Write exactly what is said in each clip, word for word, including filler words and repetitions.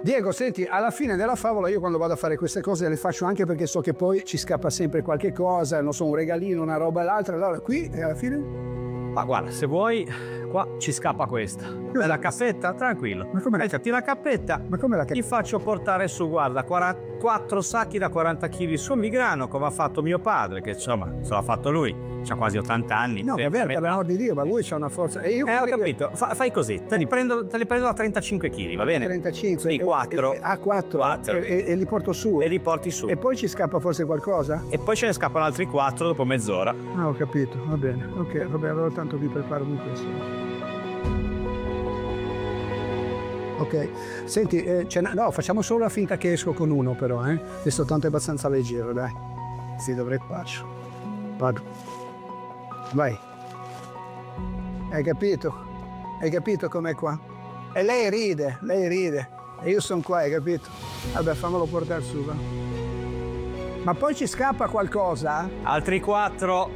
Diego, senti, alla fine della favola io quando vado a fare queste cose le faccio anche perché so che poi ci scappa sempre qualche cosa, non so, un regalino, una roba e l'altra, allora qui e alla fine? Ma guarda, se vuoi, qua ci scappa questa. È la cappetta, tranquillo. Ma come? Mettiti la cappetta. Ma come la Ti cappetta? faccio portare su, guarda, quattro sacchi da quaranta chili su Migrano, come ha fatto mio padre, che insomma, se l'ha fatto lui. C'ha quasi ottanta anni. No, Eh, è vero, me- per l'amor di Dio, ma lui c'ha una forza. E io Eh, ho capito. Fa- fai così, te li prendo, te li prendo da trentacinque chili, va bene? trentacinque. Sì, quattro. A quattro. Quattro. E, e- e li porto su. E li porti su. E poi ci scappa forse qualcosa? E poi ce ne scappano altri quattro dopo mezz'ora. Ah, ho capito, va bene. Ok, vabbè, allora tanto vi preparo di questo. Ok, senti, eh, c'è una- no, facciamo solo la finta che esco con uno però, eh. Questo tanto è abbastanza leggero, dai. Sì, dovrei farci. Vado. Vai. Hai capito? Hai capito com'è qua? E lei ride, lei ride. E io sono qua, hai capito? Vabbè, fammelo portare su, va. Ma poi ci scappa qualcosa? Altri quattro.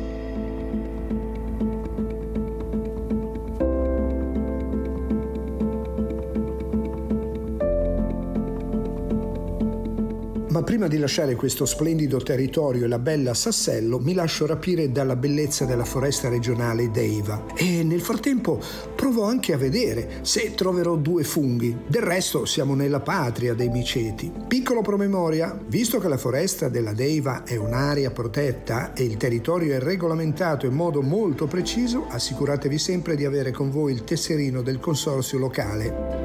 Ma prima di lasciare questo splendido territorio e la bella Sassello, mi lascio rapire dalla bellezza della foresta regionale d'Eiva e nel frattempo provo anche a vedere se troverò due funghi. Del resto siamo nella patria dei miceti. Piccolo promemoria, visto che la foresta della Deiva è un'area protetta e il territorio è regolamentato in modo molto preciso, assicuratevi sempre di avere con voi il tesserino del consorzio locale.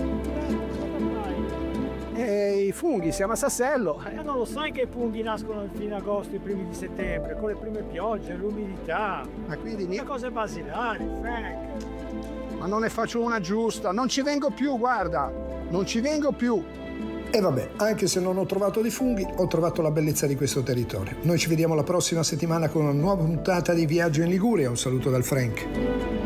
E i funghi, siamo a Sassello. Ma non lo sai che i funghi nascono a fine agosto, i primi di settembre, con le prime piogge, l'umidità. Ma quindi Le cose basilari, Frank. Ma non ne faccio una giusta, non ci vengo più, guarda, non ci vengo più. E vabbè, anche se non ho trovato dei funghi, ho trovato la bellezza di questo territorio. Noi ci vediamo la prossima settimana con una nuova puntata di Viaggio in Liguria. Un saluto dal Frank.